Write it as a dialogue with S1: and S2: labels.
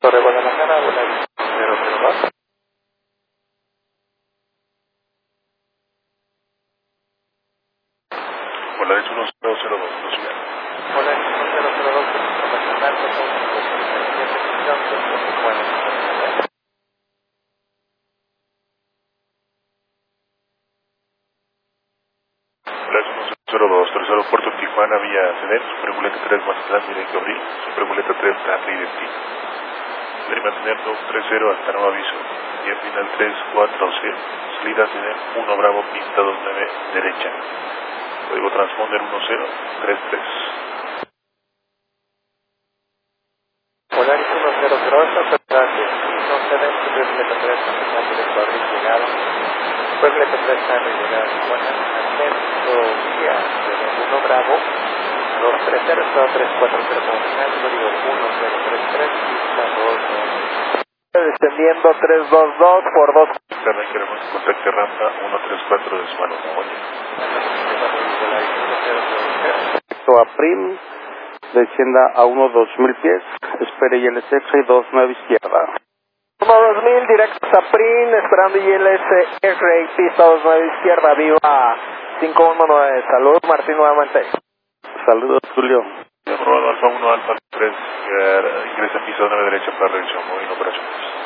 S1: Torre Guadalajara, Volaris 002.
S2: Volaris 1002, velocidad.
S1: Volaris 1002, internacional, 257, bueno.
S2: Volaris 1002, tercer aeropuerto en Tijuana, vía CEDEM, Superbuleta 3, Mazatlán, directo abril, Superbuleta 3, Tandre y Destino. Debe mantener 230 hasta nuevo aviso. Vía final 340, salida CEDEM 1 Bravo, pista 29, derecha. Código transponder 1033.
S1: Volaris 1008, Fernández, no CEDEM, Superbuleta 3, Mazatlán, directo abril, llegado. Superbuleta 3, Tandre, llegado. Ascenso, vía CEDEM 1 Bravo. 230, estado 340 como final, código 1033, pista 2. Descendiendo 322 por 2.
S2: También queremos contacte rampa 134 de Suano, Moya.
S3: A PRIM, descienda a 1-2000 pies, espere ILS y 29 izquierda.
S1: 1-2000, directo a PRIM, esperando ILS X-Ray, pista 29 izquierda, viva 519, salud, Martín nuevamente.
S3: Saludos, Julio.
S2: Aprobado Alfa 1, Alfa 3, ingresa en pista 9 derecha para revisión, móvil operaciones.